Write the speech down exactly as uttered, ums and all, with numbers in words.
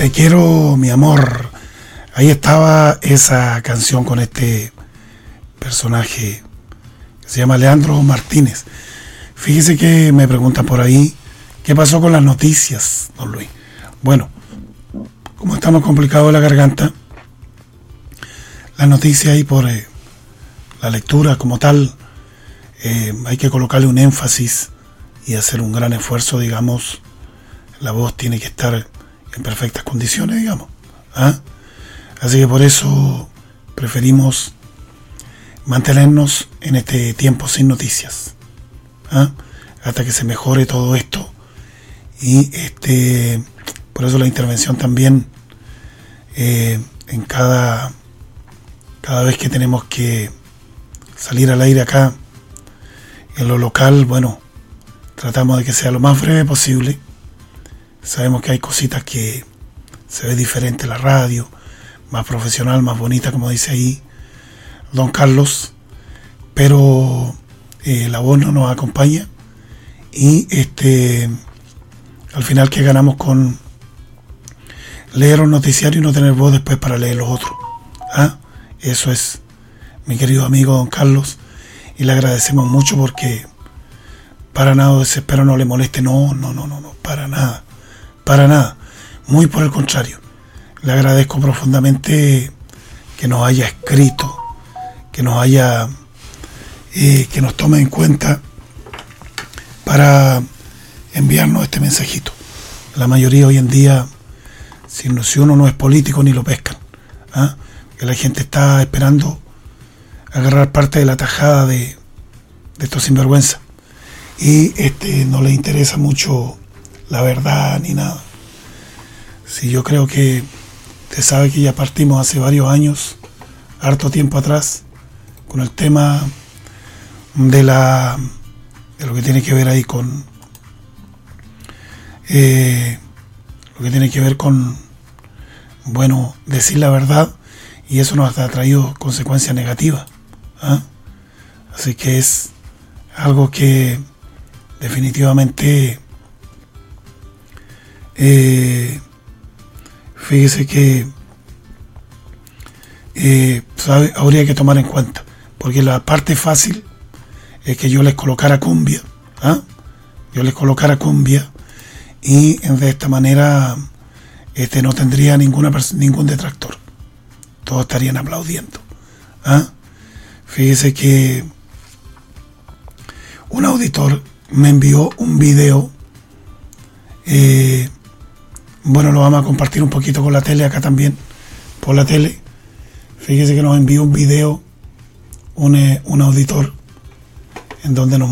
Te quiero, mi amor. Ahí estaba esa canción con este personaje que se llama Leandro Martínez. Fíjese que me preguntan por ahí, ¿qué pasó con las noticias, don Luis? Bueno, como estamos complicados de la garganta, las noticias ahí por eh, la lectura como tal, eh, hay que colocarle un énfasis y hacer un gran esfuerzo, digamos. La voz tiene que estar en perfectas condiciones, digamos. ¿Ah? Así que por eso preferimos mantenernos en este tiempo sin noticias, ¿ah? Hasta que se mejore todo esto. Y este por eso la intervención también eh, en cada cada vez que tenemos que salir al aire acá en lo local, bueno, tratamos de que sea lo más breve posible. Sabemos que hay cositas que se ve diferente la radio, más profesional, más bonita, como dice ahí don Carlos, pero eh, la voz no nos acompaña y este al final que ganamos con leer un noticiario y no tener voz después para leer los otros. ¿Ah? Eso es, mi querido amigo don Carlos, y le agradecemos mucho porque para nada, espero no le moleste, no, no, no, no, no, para nada, para nada, muy por el contrario. Le agradezco profundamente que nos haya escrito, que nos haya, eh, que nos tome en cuenta para enviarnos este mensajito. La mayoría hoy en día, si, no, si uno no es político, ni lo pescan. ¿Ah? Que la gente está esperando agarrar parte de la tajada de, de estos sinvergüenzas. Y este no le interesa mucho la verdad ni nada. Si yo creo que usted sabe que ya partimos hace varios años, harto tiempo atrás, con el tema de la de lo que tiene que ver ahí con eh, lo que tiene que ver con bueno, decir la verdad, y eso nos ha traído consecuencias negativas. ¿Ah? Así que es algo que definitivamente eh, fíjese que eh, sabe, habría que tomar en cuenta, porque la parte fácil es que yo les colocara cumbia, ¿ah? yo les colocara cumbia y de esta manera este no tendría ninguna ningún detractor, todos estarían aplaudiendo. ¿Ah? Fíjese que un auditor me envió un video, eh, bueno, lo vamos a compartir un poquito con la tele acá también, por la tele. Fíjese que nos envió un video un, eh, un auditor en donde nos